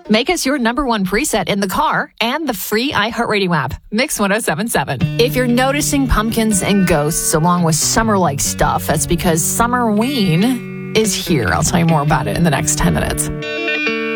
Make us your number one preset in the car and the free iHeartRadio app. Mix 1077. If you're noticing pumpkins and ghosts along with summer-like stuff, that's because Summerween is here. I'll tell you more about it in the next 10 minutes.